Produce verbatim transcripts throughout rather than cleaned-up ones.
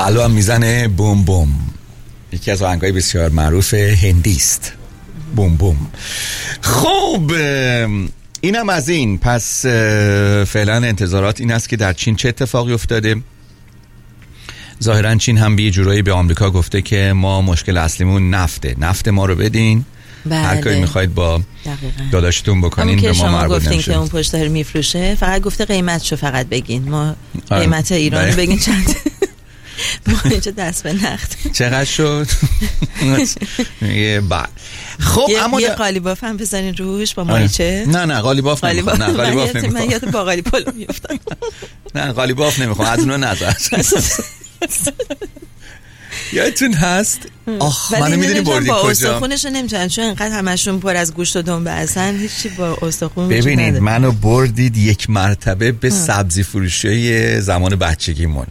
قلبم هم میزنه بوم بوم. یکی از آهنگای بسیار معروف هندی است. بوم بوم. خب اینم از این. پس فعلا انتظارات این است که در چین چه اتفاقی افتاده. ظاهرا چین هم به جورایی به آمریکا گفته که ما مشکل اصلیمون نفته، نفت ما رو بدین. بله. هر کاری میخواید با داداشتون بکنین به ما مربوط نمیشه. گفتین که اون پشت داره میفروشه، فقط گفته قیمتشو فقط بگین، ما قیمت ایران رو بگین چند. ما اینجا دست به نقد. چقدر شد؟ یه بعد خب اما یه قالیباف هم بزنین روش با ماهیچه. نه نه قالیباف نمیخوام. نه قالیباف نمیخوام. من یاد باقالی پلو میافتم. نه قالیباف نمیخوام، از اونها نظر. یادتون هست آخ منو میدونی بردی با کجا؟ استخونشو نمیتونن چون انقدر همشون پر از گوشت و دنبه هستن، هیچی با استخون. ببینید منو بردید یک مرتبه به سبزی فروشی زمان بچگیمون.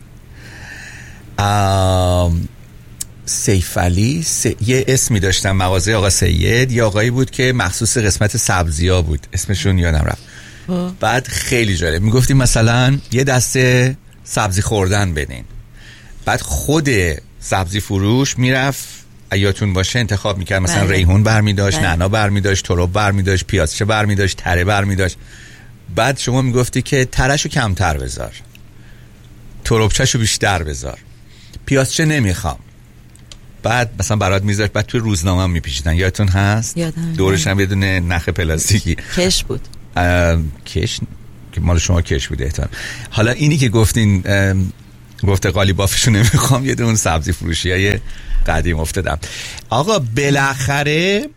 سیف علی س... یه اسمی داشتن، مغازه آقا سید، یه آقایی بود که مخصوص قسمت سبزی ها بود، اسمشون یادم رفت. بعد خیلی جالب میگفتیم مثلا یه دسته سبزی خوردن بدین، بعد خود سبزی فروش میرفت ایاتون باشه انتخاب میکرد، مثلا بله. ریحون برمی داشت، نعنا برمی داشت، تراب برمی داشت، پیازچه برمی داشت، تره برمی داشت. بعد شما میگفتی که ترشو کمتر بذار، ترابچه‌شو بیشتر بذار، پیازچه نمیخوام. بعد مثلا برات میذاشت، بعد توی روزنامه هم میپیچیدن، یادتون هست؟ یادم. دورش هم یه دونه نخ پلاستیکی کش بود. کش که مال شما کش بود احتمال. حالا اینی که گفتین گفته قالیبافشو نمیخوام، یه دونه سبزی فروشی های قدیم افتادم. آقا بالاخره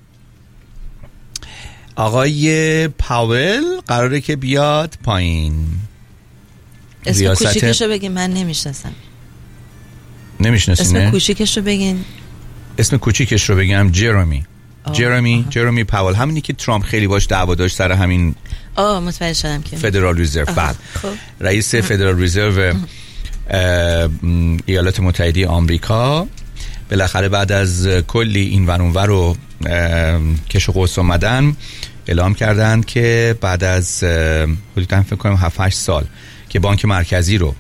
آقای پاول قراره که بیاد پایین. اسم کوچیکشو بگین، من نمیشناسم. نمیشناسین؟ اسم کوچیکشو بگین. اسم کوچیکش رو بگم جرمی. جرمی جرمی پاول، همینی که ترامپ خیلی باش دعوا داشت سر همین. آه متوجه شدم که فدرال رزرو. بعد رئیس فدرال رزرو ایالات متحده آمریکا بالاخره بعد از کلی این ور اون ور رو کش و قوس اومدن اعلام کردن که بعد از حدوداً فکر کنم هفت هشت سال که بانک مرکزی رو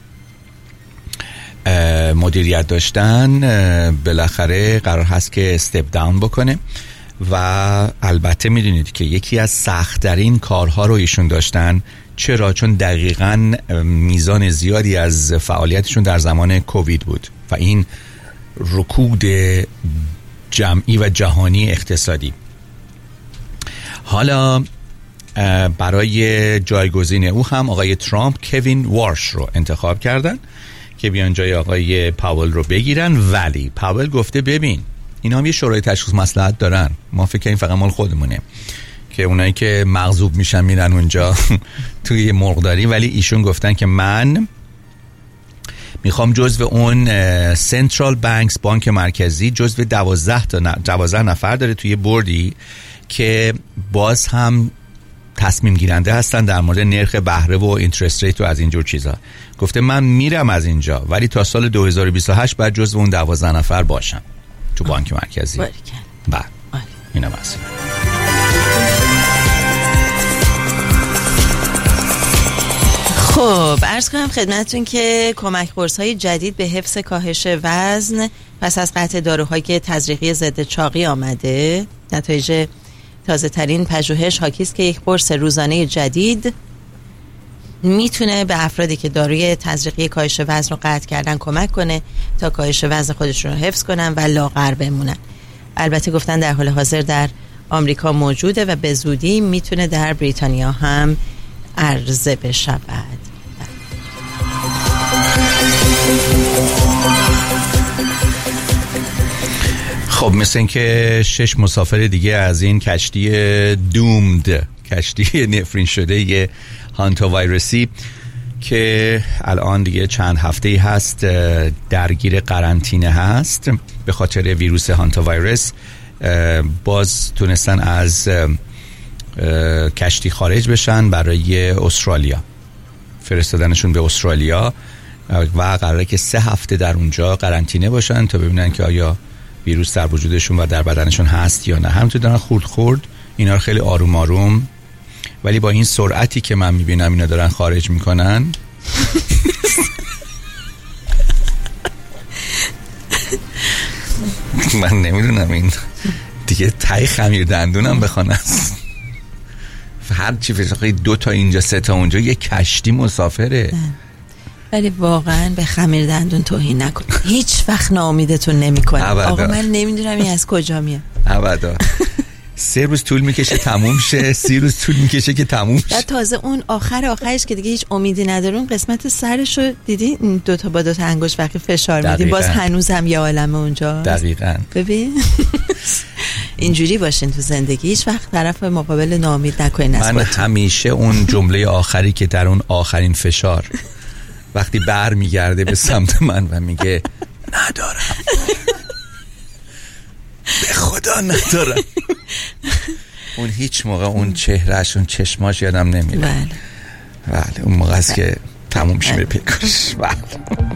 مدیریت داشتن بالاخره قرار هست که استپ داون بکنه و البته میدونید که یکی از سخت‌ترین کارها رو ایشون داشتن. چرا؟ چون دقیقاً میزان زیادی از فعالیتشون در زمان کووید بود و این رکود جمعی و جهانی اقتصادی. حالا برای جایگزین او هم آقای ترامپ کوین وارش رو انتخاب کردن که بیان جای آقای پاول رو بگیرن، ولی پاول گفته ببین اینا هم یه شورای تشخیص مصلحت دارن، ما فکر کنیم فقط مال خودمونه که اونایی که مغضوب میشن میرن اونجا توی مرغداری، ولی ایشون گفتن که من میخوام جزو اون سنترال بانکس، بانک مرکزی، جزو دوازده تا دوازده نفر داره توی بوردی که باز هم تصمیم گیرنده هستن در مورد نرخ بهره و اینترست ریت و از اینجور چیزا. گفته من میرم از اینجا ولی تا سال دو هزار و بیست و هشت بعد جزو اون دوازده نفر باشم تو بانک مرکزی. بله اینم هست. خب عرض کنم خدمتتون که کمک قرص‌های جدید به حفظ کاهش وزن پس از قطع داروهای تزریقی ضد چاقی آمده. نتایج تازه ترین پژوهش حاکی است که یک قرص روزانه جدید میتونه به افرادی که داروی تزریقی کاهش وزن رو قطع کردن کمک کنه تا کاهش وزن خودشون رو حفظ کنن و لاغر بمونن. البته گفتن در حال حاضر در آمریکا موجوده و به زودی میتونه در بریتانیا هم عرضه بشود. خب مثل این که شش مسافر دیگه از این کشتی دومد، کشتی نفرین شده یه هانتا ویروسی که الان دیگه چند هفته هست درگیر قرنطینه هست به خاطر ویروس هانتا ویروس، باز تونستن از کشتی خارج بشن، برای استرالیا فرستادنشون به استرالیا و قراره که سه هفته در اونجا قرنطینه باشن تا ببینن که آیا ویروس در وجودشون و در بدنشون هست یا نه. همونطور دارن خورد خورد اینا رو خیلی آروم آروم، ولی با این سرعتی که من میبینم اینا دارن خارج میکنن من نمیدونم این دیگه تای خمیر دندونم بخوان است. هر چی فشقی دو تا اینجا سه تا اونجا یه کشتی مسافره. ولی واقعا به خمیر دندون توهین نکن. هیچ وقت ناامیدتون نمیکنه. آقا من نمیدونم این از کجا میاد. ابدا. سه روز طول میکشه تموم شه، سی روز طول میکشه که تموم شه. تازه اون آخر آخرش که دیگه هیچ امیدی ندارون، قسمت سرشو دیدی دو تا با دو تا انگشت وقتی فشار میدی باز هنوزم یه عالمه اونجا. دقیقاً. ببین اینجوری باشین تو زندگی، هیچ وقت طرف مقابل ناامید نکنین. من همیشه اون جمله آخری که در اون آخرین فشار وقتی بر میگرده به سمت من و میگه ندارم، به خدا ندارم، اون هیچ موقع اون چهرهش اون چشماش یادم نمیره. بله بله اون موقع است که تموم میشه پیکارش. بله